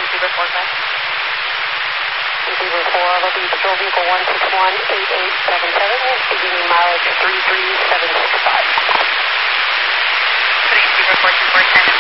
Beaver 4 5. Beaver 4, will be patrol vehicle 161-8877, beginning mileage 33765. Putting Beaver 424 10.